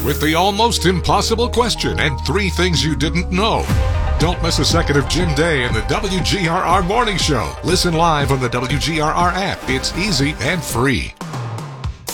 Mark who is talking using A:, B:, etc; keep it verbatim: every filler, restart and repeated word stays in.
A: with the almost impossible question and three things you didn't know. Don't miss a second of Jim Day and the W G R R Morning Show. Listen live on the W G R R app. It's easy and free.